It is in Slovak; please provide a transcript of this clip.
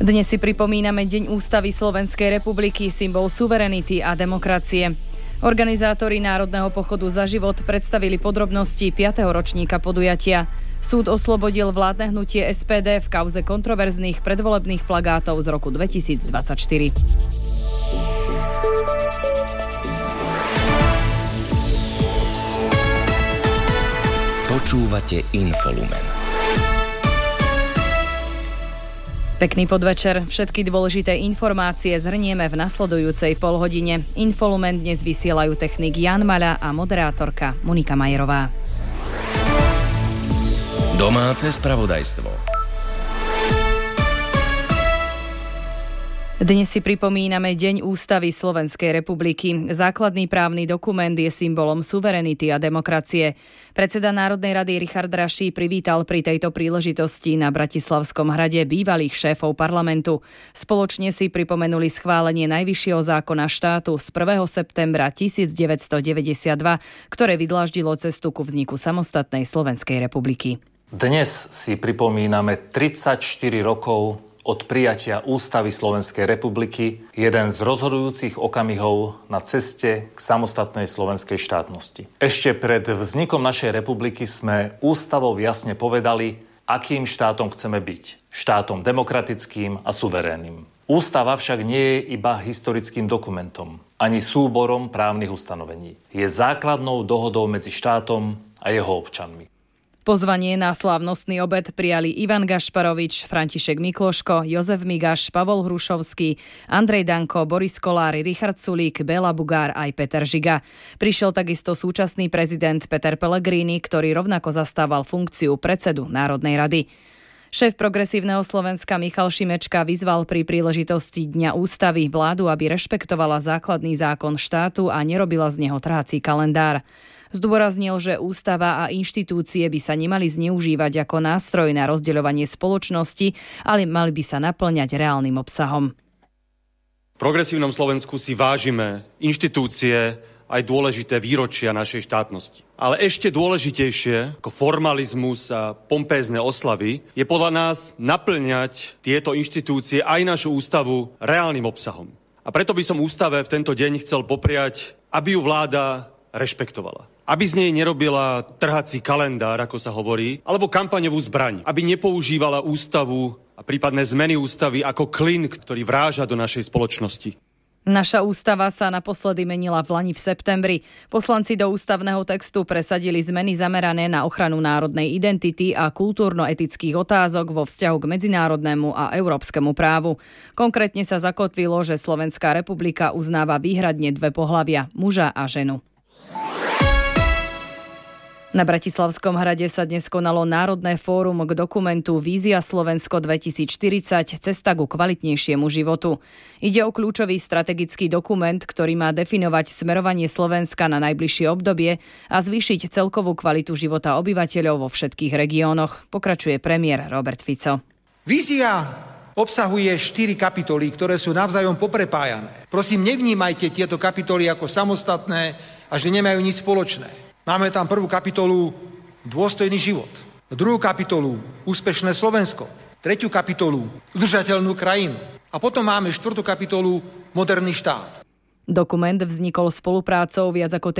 Dnes si pripomíname Deň Ústavy Slovenskej republiky, symbol suverenity a demokracie. Organizátori Národného pochodu za život predstavili podrobnosti 5. ročníka podujatia. Súd oslobodil vládne hnutie SPD v kauze kontroverzných predvolebných plagátov z roku 2024. Počúvate Infolumen. Pekný podvečer. Všetky dôležité informácie zhrnieme v nasledujúcej polhodine. Infolumen dnes vysielajú technik Jan Maľa a moderátorka Monika Majerová. Domáce spravodajstvo. Dnes si pripomíname Deň Ústavy Slovenskej republiky. Základný právny dokument je symbolom suverenity a demokracie. Predseda Národnej rady Richard Raší privítal pri tejto príležitosti na Bratislavskom hrade bývalých šéfov parlamentu. Spoločne si pripomenuli schválenie najvyššieho zákona štátu z 1. septembra 1992, ktoré vydláždilo cestu ku vzniku samostatnej Slovenskej republiky. Dnes si pripomíname 34 rokov od prijatia Ústavy Slovenskej republiky, jeden z rozhodujúcich okamihov na ceste k samostatnej slovenskej štátnosti. Ešte pred vznikom našej republiky sme ústavou jasne povedali, akým štátom chceme byť. Štátom demokratickým a suverénnym. Ústava však nie je iba historickým dokumentom, ani súborom právnych ustanovení. Je základnou dohodou medzi štátom a jeho občanmi. Pozvanie na slávnostný obed prijali Ivan Gašparovič, František Mikloško, Jozef Migaš, Pavol Hrušovský, Andrej Danko, Boris Kolár, Richard Sulík, Béla Bugár aj Peter Žiga. Prišiel takisto súčasný prezident Peter Pellegrini, ktorý rovnako zastával funkciu predsedu Národnej rady. Šéf Progresívneho Slovenska Michal Šimečka vyzval pri príležitosti Dňa ústavy vládu, aby rešpektovala základný zákon štátu a nerobila z neho trhací kalendár. Zdôraznil, že ústava a inštitúcie by sa nemali zneužívať ako nástroj na rozdeľovanie spoločnosti, ale mali by sa naplňať reálnym obsahom. V Progresívnom Slovensku si vážime inštitúcie aj dôležité výročia našej štátnosti. Ale ešte dôležitejšie ako formalizmus a pompézne oslavy je podľa nás naplňať tieto inštitúcie aj našu ústavu reálnym obsahom. A preto by som ústave v tento deň chcel popriať, aby ju vláda rešpektovala. Aby z nej nerobila trhací kalendár, ako sa hovorí, alebo kampaňovú zbraň. Aby nepoužívala ústavu a prípadné zmeny ústavy ako klin, ktorý vráža do našej spoločnosti. Naša ústava sa naposledy menila v lani v septembri. Poslanci do ústavného textu presadili zmeny zamerané na ochranu národnej identity a kultúrno-etických otázok vo vzťahu k medzinárodnému a európskemu právu. Konkrétne sa zakotvilo, že Slovenská republika uznáva výhradne dve pohlavia, muža a ženu. Na Bratislavskom hrade sa dnes konalo Národné fórum k dokumentu Vízia Slovensko 2040 – Cesta ku kvalitnejšiemu životu. Ide o kľúčový strategický dokument, ktorý má definovať smerovanie Slovenska na najbližšie obdobie a zvýšiť celkovú kvalitu života obyvateľov vo všetkých regiónoch, pokračuje premiér Robert Fico. Vízia obsahuje 4 kapitoly, ktoré sú navzájom poprepájané. Prosím, nevnímajte tieto kapitoly ako samostatné a že nemajú nič spoločné. Máme tam prvú kapitolu Dôstojný život, druhú kapitolu Úspešné Slovensko, tretiu kapitolu Udržateľnú krajinu a potom máme štvrtú kapitolu Moderný štát. Dokument vznikol spoluprácou viac ako